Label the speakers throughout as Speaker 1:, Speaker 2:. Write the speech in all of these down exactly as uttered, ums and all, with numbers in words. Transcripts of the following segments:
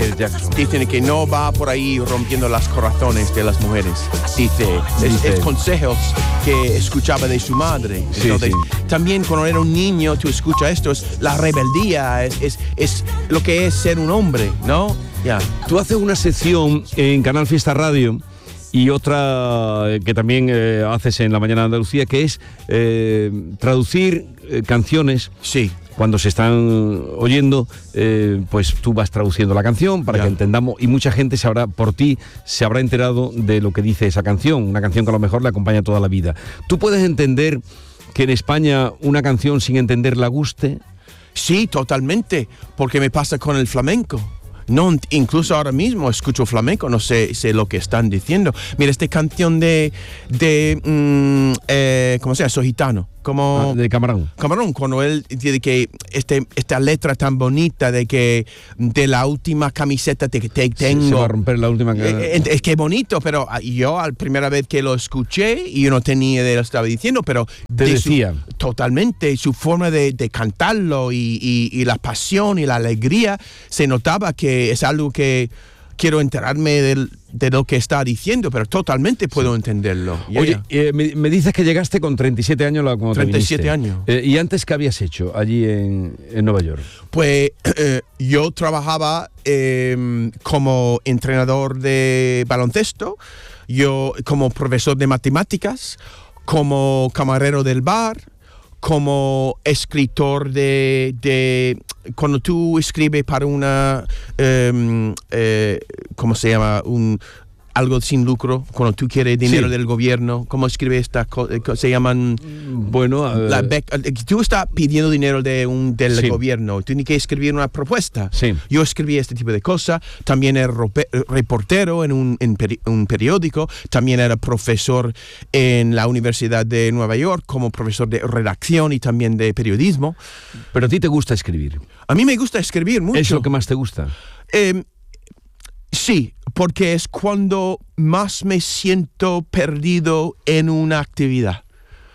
Speaker 1: Michael Jackson.
Speaker 2: Dicen que no va por ahí rompiendo los corazones de las mujeres. Dice, es,
Speaker 1: Dice.
Speaker 2: es consejos que escuchaba de su madre.
Speaker 1: Sí,
Speaker 2: Entonces,
Speaker 1: sí.
Speaker 2: también cuando era un niño, tú escuchas esto, es la rebeldía, es, es, es lo que es ser un hombre, ¿no? Ya.
Speaker 1: Tú haces una sección en Canal Fiesta Radio y otra que también eh, haces en La Mañana de Andalucía, que es eh, traducir eh, canciones.
Speaker 2: Sí.
Speaker 1: Cuando se están oyendo, eh, pues tú vas traduciendo la canción para
Speaker 2: Ya.
Speaker 1: que entendamos, y mucha gente se habrá, por ti, se habrá enterado de lo que dice esa canción, una canción que a lo mejor le acompaña toda la vida. ¿Tú puedes entender que en España una canción sin entenderla guste?
Speaker 2: Sí, totalmente, porque me pasa con el flamenco. No, incluso ahora mismo escucho flamenco, no sé, sé lo que están diciendo. Mira, esta canción de, de mm, eh, ¿cómo se llama? Soy gitano. Como
Speaker 1: Ah, de Camarón.
Speaker 2: Camarón, cuando él dice que este, esta letra tan bonita de que de la última camiseta que te tengo.
Speaker 1: Se, se va a romper la última.
Speaker 2: Eh, eh, es que bonito, pero yo la primera vez que lo escuché, y yo no tenía idea de lo que estaba diciendo, pero
Speaker 1: Te
Speaker 2: de
Speaker 1: decía.
Speaker 2: Su, totalmente, su forma de, de cantarlo y, y, y la pasión y la alegría, se notaba que es algo que quiero enterarme del, de lo que está diciendo, pero totalmente puedo entenderlo. Yeah,
Speaker 1: Oye,
Speaker 2: yeah.
Speaker 1: eh, me, me dices que llegaste con treinta y siete años cuando
Speaker 2: treinta y siete
Speaker 1: te viniste.
Speaker 2: años.
Speaker 1: Eh, ¿Y antes qué habías hecho allí en, en Nueva York?
Speaker 2: Pues eh, yo trabajaba eh, como entrenador de baloncesto, yo como profesor de matemáticas, como camarero del bar, como escritor de, de cuando tú escribes para una, eh, eh, ¿cómo se llama? Un algo sin lucro, cuando tú quieres dinero
Speaker 1: Sí.
Speaker 2: del gobierno, ¿cómo escribe estas cosas? Se llaman...
Speaker 1: Bueno, eh,
Speaker 2: La beca, tú estás pidiendo dinero de un, del
Speaker 1: Sí.
Speaker 2: gobierno, tienes que escribir una propuesta.
Speaker 1: Sí.
Speaker 2: Yo escribí este tipo de cosas, también era rope, reportero en, un, en peri, un periódico, también era profesor en la Universidad de Nueva York como profesor de redacción y también de periodismo.
Speaker 1: pero a ti te gusta escribir.
Speaker 2: A mí me gusta escribir mucho.
Speaker 1: ¿Es lo que más te gusta?
Speaker 2: Eh, sí, porque es cuando más me siento perdido en una actividad.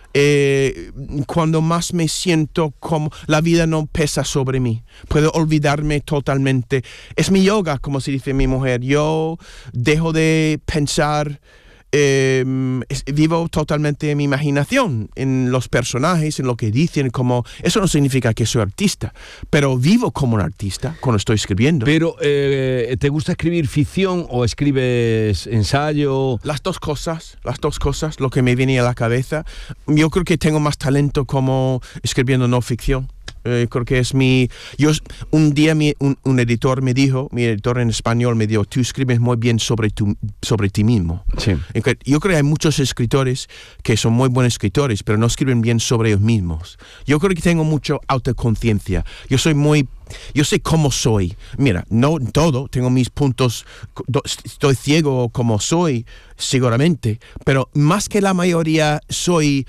Speaker 2: Eh, cuando más me siento como la vida no pesa sobre mí, puedo olvidarme totalmente. Es mi yoga, como se dice mi mujer. Yo dejo de pensar, eh, es, vivo totalmente en mi imaginación, en los personajes, en lo que dicen. Como eso no significa que soy artista, pero vivo como un artista cuando estoy escribiendo.
Speaker 1: Pero, eh, ¿te gusta escribir ficción o escribes ensayo?
Speaker 2: Las dos cosas, las dos cosas, lo que me viene a la cabeza. Yo creo que tengo más talento como escribiendo no ficción. Eh, creo que es mi... Yo, un día mi, un, un editor me dijo, mi editor en español me dijo, tú escribes muy bien sobre, tu, sobre ti mismo.
Speaker 1: Sí.
Speaker 2: Yo creo que hay muchos escritores que son muy buenos escritores, pero no escriben bien sobre ellos mismos. Yo creo que tengo mucha autoconciencia. Yo soy muy... Yo sé cómo soy. Mira, no todo, tengo mis puntos, estoy ciego como soy, seguramente, pero más que la mayoría soy...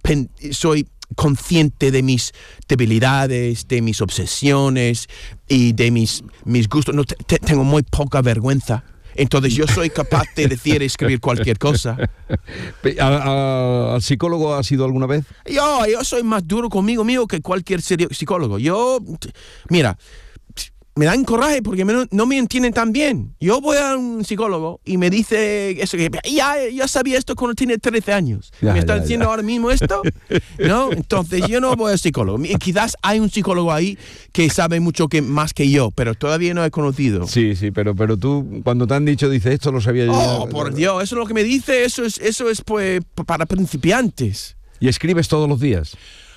Speaker 2: soy consciente de mis debilidades, de mis obsesiones y de mis, mis gustos. No, te, tengo muy poca vergüenza. Entonces yo soy capaz de decir y escribir cualquier cosa.
Speaker 1: ¿A, a, ¿Al psicólogo has ido alguna vez?
Speaker 2: Yo, yo soy más duro conmigo mío que cualquier psicólogo. Yo, mira, me dan coraje porque me no, no me entienden tan bien. Yo voy a un psicólogo y me dice eso, que ya, ya sabía esto cuando tenía trece años.
Speaker 1: Ya,
Speaker 2: ¿Me está
Speaker 1: ya,
Speaker 2: diciendo
Speaker 1: ya.
Speaker 2: ahora mismo esto? ¿No? Entonces yo no voy al psicólogo. Quizás hay un psicólogo ahí que sabe mucho que, más que yo, pero todavía no he conocido.
Speaker 1: Sí, sí, pero, pero tú cuando te han dicho, dices, esto lo sabía yo.
Speaker 2: Oh, por Dios, eso es lo que me dice, eso es, eso es pues para principiantes.
Speaker 1: ¿Y escribes todos los días?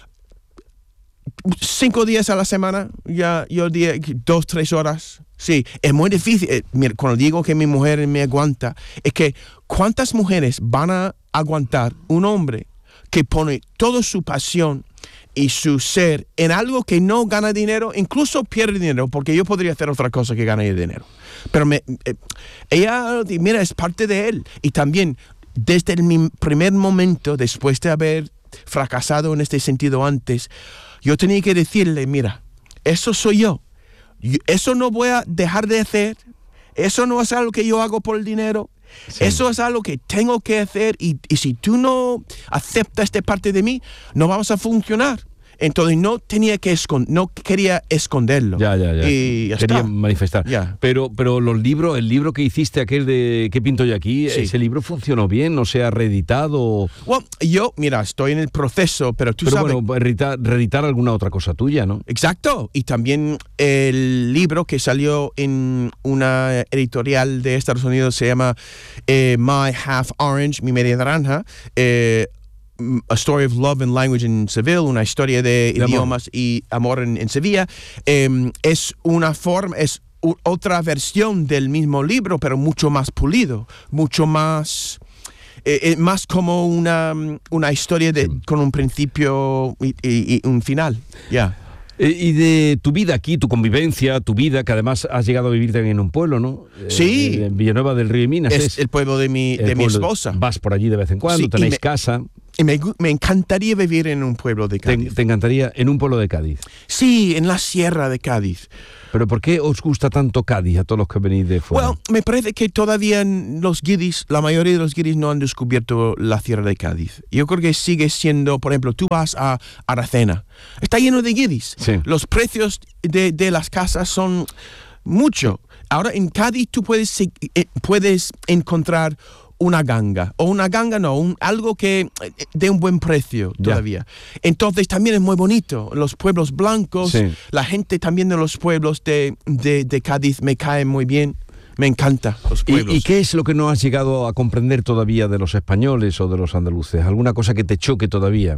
Speaker 2: Cinco días a la semana, ya yo diría dos, tres horas. Sí, es muy difícil. Eh, mira, cuando digo que mi mujer me aguanta, es que ¿cuántas mujeres van a aguantar un hombre que pone toda su pasión y su ser en algo que no gana dinero, incluso pierde dinero, porque yo podría hacer otra cosa que gane dinero? Pero me, eh, ella, mira, es parte de él. Y también, desde el mi primer momento, después de haber fracasado en este sentido antes, yo tenía que decirle, mira, eso soy yo. yo. Eso no voy a dejar de hacer. Eso no es algo que yo hago por el dinero. Sí. Eso es algo que tengo que hacer. Y, y si tú no aceptas esta parte de mí, no vamos a funcionar. Entonces no tenía que esconder, no quería esconderlo.
Speaker 1: Ya, ya, ya.
Speaker 2: Y ya
Speaker 1: Quería
Speaker 2: está.
Speaker 1: manifestar.
Speaker 2: Ya.
Speaker 1: Pero, pero los libros, el libro que hiciste, aquel de ¿Qué pinto yo aquí?
Speaker 2: Sí.
Speaker 1: ¿Ese libro funcionó bien? ¿No se ha reeditado?
Speaker 2: Bueno, yo, mira, estoy en el proceso, pero tú
Speaker 1: Pero
Speaker 2: sabes...
Speaker 1: bueno, reeditar, reeditar alguna otra cosa tuya, ¿no?
Speaker 2: Exacto, y también el libro que salió en una editorial de Estados Unidos se llama eh, My Half Orange, Mi Media Naranja, eh, A Story of Love and Language in Seville, una historia de,
Speaker 1: De
Speaker 2: idiomas amor. y amor en, en Sevilla. Eh, es una forma, es u- otra versión del mismo libro, pero mucho más pulido, mucho más... Eh, eh, más como una, una historia de,
Speaker 1: Sí.
Speaker 2: con un principio y, y- y un final. Ya.
Speaker 1: Eh, y de tu vida aquí, tu convivencia, tu vida, que además has llegado a vivir también en un pueblo, ¿no? Eh,
Speaker 2: Sí.
Speaker 1: En Villanueva del Río y Minas.
Speaker 2: Es el pueblo de mi,
Speaker 1: el
Speaker 2: de mi
Speaker 1: pueblo.
Speaker 2: esposa.
Speaker 1: Vas por allí de vez en cuando,
Speaker 2: Sí, y
Speaker 1: tenéis
Speaker 2: me-
Speaker 1: casa.
Speaker 2: Y me, gu- me encantaría vivir en un pueblo de
Speaker 1: Te,
Speaker 2: Cádiz.
Speaker 1: te encantaría en un pueblo de Cádiz.
Speaker 2: Sí, en la sierra de Cádiz.
Speaker 1: Pero ¿por qué os gusta tanto Cádiz a todos los que venís de fuera?
Speaker 2: Bueno, me parece que todavía en los guiris, la mayoría de los guiris no han descubierto la sierra de Cádiz. Yo creo que sigue siendo, por ejemplo, tú vas a Aracena, está lleno de guiris.
Speaker 1: Sí.
Speaker 2: Los precios de, de las casas son mucho. Ahora en Cádiz tú puedes, se- eh, puedes encontrar una ganga, o una ganga no, un, algo que eh, de un buen precio
Speaker 1: Ya.
Speaker 2: todavía. Entonces también es muy bonito, los pueblos blancos,
Speaker 1: Sí.
Speaker 2: la gente también de los pueblos de, de, de Cádiz me cae muy bien, me encanta los pueblos.
Speaker 1: ¿Y, ¿Y qué es lo que no has llegado a comprender todavía de los españoles o de los andaluces? ¿Alguna cosa que te choque todavía?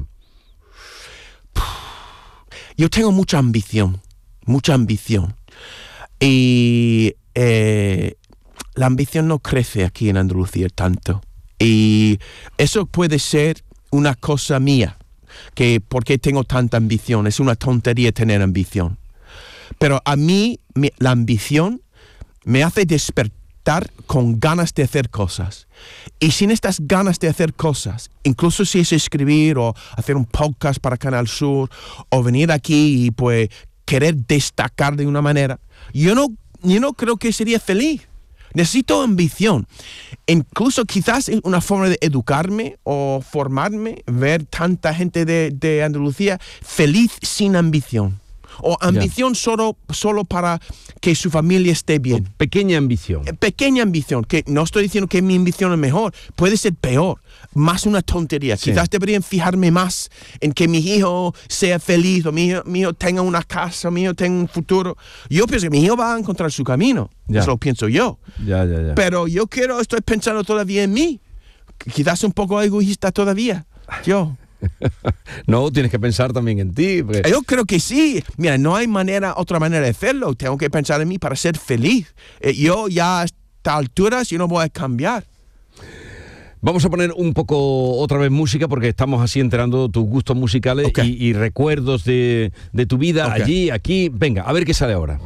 Speaker 2: Yo tengo mucha ambición, mucha ambición. Y eh, la ambición no crece aquí en Andalucía tanto. Y eso puede ser una cosa mía, que ¿por qué tengo tanta ambición? Es una tontería tener ambición. Pero a mí mi- la ambición me hace despertar con ganas de hacer cosas. Y sin estas ganas de hacer cosas, incluso si es escribir o hacer un podcast para Canal Sur o venir aquí y pues querer destacar de una manera, yo no, yo no creo que sería feliz. Necesito ambición. Incluso quizás es una forma de educarme o formarme, ver tanta gente de, de Andalucía feliz sin ambición. O ambición solo, solo para que su familia esté bien.
Speaker 1: Pequeña ambición.
Speaker 2: Pequeña ambición, que no estoy diciendo que mi ambición es mejor, puede ser peor, más una tontería.
Speaker 1: Sí.
Speaker 2: Quizás deberían fijarme más en que mi hijo sea feliz, o mi hijo, mi hijo tenga una casa, mi hijo tenga un futuro. Yo pienso que mi hijo va a encontrar su camino,
Speaker 1: Ya.
Speaker 2: eso lo pienso yo.
Speaker 1: Ya, ya, ya.
Speaker 2: Pero yo quiero, estoy pensando todavía en mí, quizás un poco egoísta todavía, yo.
Speaker 1: No, tienes que pensar también en ti. porque-
Speaker 2: Yo creo que sí. Mira, no hay manera, otra manera de hacerlo. Tengo que pensar en mí para ser feliz. Eh, yo ya a estas alturas yo no voy a cambiar.
Speaker 1: Vamos a poner un poco otra vez música porque estamos así enterando tus gustos musicales
Speaker 2: Ok.
Speaker 1: y, y recuerdos de, de tu vida
Speaker 2: Ok.
Speaker 1: allí, aquí. Venga, a ver qué sale ahora.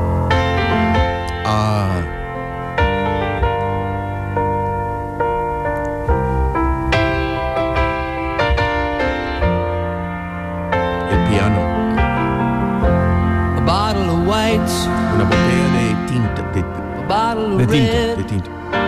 Speaker 2: Ah. El piano.
Speaker 3: A bottle of white,
Speaker 2: Una botella de tinta. De,
Speaker 3: a bottle
Speaker 1: De
Speaker 3: of
Speaker 1: tinto,
Speaker 3: red,
Speaker 2: de tinta.